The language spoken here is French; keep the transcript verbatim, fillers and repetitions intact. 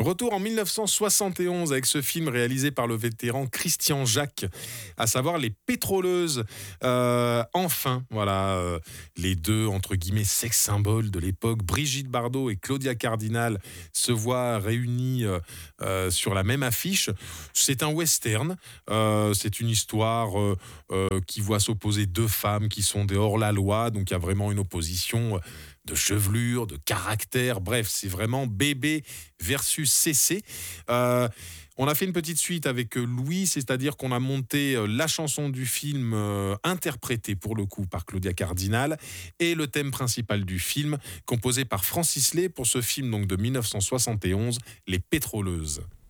Retour en mille neuf cent soixante et onze avec ce film réalisé par le vétéran Christian Jacques, à savoir Les Pétroleuses. Euh, enfin, voilà, euh, les deux, entre guillemets, sex symboles de l'époque, Brigitte Bardot et Claudia Cardinal, se voient réunis euh, euh, sur la même affiche. C'est un western, euh, c'est une histoire euh, euh, qui voit s'opposer deux femmes qui sont des hors-la-loi, donc il y a vraiment une opposition de chevelure, de caractère, bref, c'est vraiment bébé versus C C. Euh, on a fait une petite suite avec Louis, c'est-à-dire qu'on a monté la chanson du film euh, interprétée pour le coup par Claudia Cardinal et le thème principal du film composé par Francis Lay pour ce film donc de mille neuf cent soixante et onze, Les Pétroleuses.